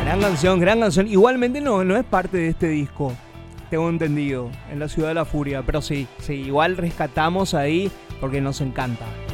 Gran canción, gran canción. Igualmente no es parte de este disco, tengo entendido, en La Ciudad de la Furia. Pero sí, igual rescatamos ahí porque nos encanta.